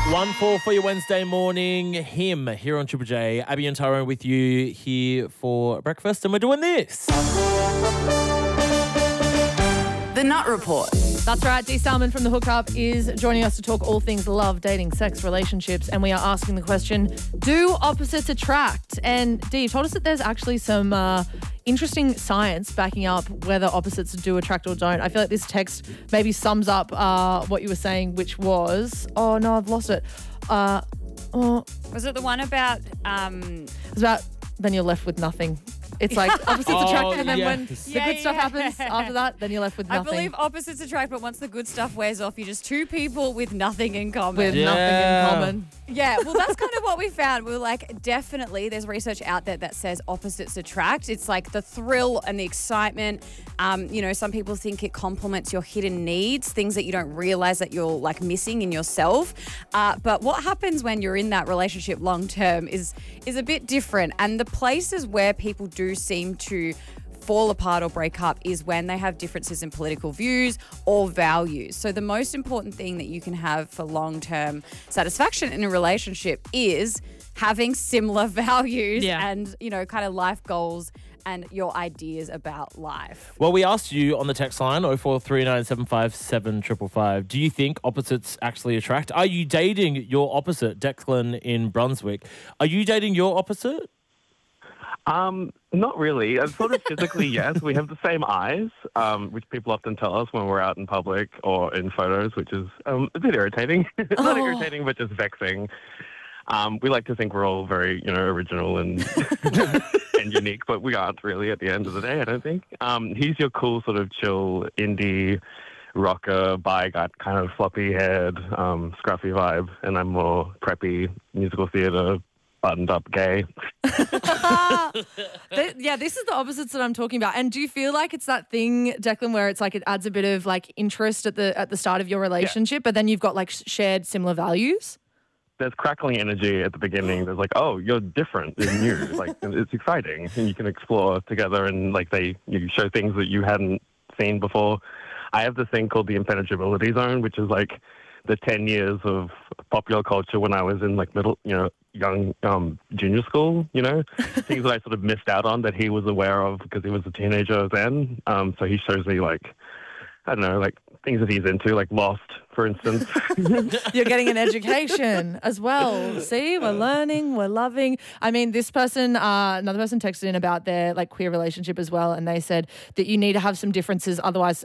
1-4 for your Wednesday morning. Him here on Triple J. Abby and Tyrone with you here for breakfast, and we're doing this. The Nut Report. That's right. Dee Salmon from The Hookup is joining us to talk all things love, dating, sex, relationships, and we are asking the question, do opposites attract? And Dee, you told us that there's actually some interesting science backing up whether opposites do attract or don't. I feel like this text maybe sums up what you were saying, which was, oh no, I've lost it. Was it the one about... It's about then you're left with nothing. It's like opposites attract, and then when the good stuff happens after that, then you're left with nothing. I believe opposites attract, but once the good stuff wears off, you're just two people with nothing in common. With nothing in common. Yeah, well, that's kind of what we found. We were like, definitely, there's research out there that says opposites attract. It's like the thrill and the excitement. Some people think it complements your hidden needs, things that you don't realize that you're like missing in yourself. But what happens when you're in that relationship long term is a bit different. And the places where people do seem to fall apart or break up is when they have differences in political views or values. So the most important thing that you can have for long-term satisfaction in a relationship is having similar values and, kind of life goals and your ideas about life. Well, we asked you on the text line, 0439757555, do you think opposites actually attract? Are you dating your opposite? Declan in Brunswick. Are you dating your opposite? Not really. Sort of physically, yes. We have the same eyes, which people often tell us when we're out in public or in photos, which is a bit irritating. Not irritating, but just vexing. We like to think we're all very, original and and unique, but we aren't really at the end of the day, I don't think. He's your cool sort of chill indie rocker, bi guy, kind of floppy-haired, scruffy vibe, and I'm more preppy musical theatre, buttoned up gay. This is the opposites that I'm talking about. And do you feel like it's that thing, Declan, where it's like it adds a bit of like interest at the start of your relationship, but then you've got like shared similar values? There's crackling energy at the beginning. There's like, oh, you're different and new. Like, it's exciting, and you can explore together, and like you show things that you hadn't seen before. I have this thing called the impenetrability zone, which is like the 10 years of popular culture when I was in like young junior school, things that I sort of missed out on that he was aware of because he was a teenager then. So he shows me like, I don't know, like things that he's into, like Lost, for instance. You're getting an education as well. See, we're learning, we're loving. I mean, this person, another person texted in about their like queer relationship as well, and they said that you need to have some differences, otherwise